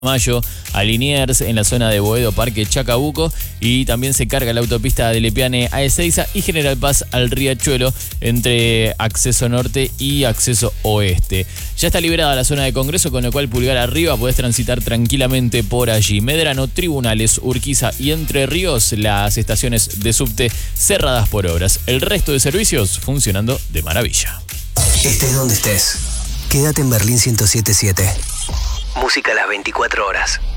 Mayo a Liniers en la zona de Boedo Parque Chacabuco, y también se carga la autopista de Lepiane a Ezeiza y General Paz al Riachuelo entre acceso norte y acceso oeste. Ya está liberada la zona de Congreso, con lo cual pulgar arriba, podés transitar tranquilamente por allí. Medrano, Tribunales, Urquiza y Entre Ríos, las estaciones de subte cerradas por obras. El resto de servicios funcionando de maravilla. Estés donde estés, quédate en Berlín 107.7. Música a las 24 horas.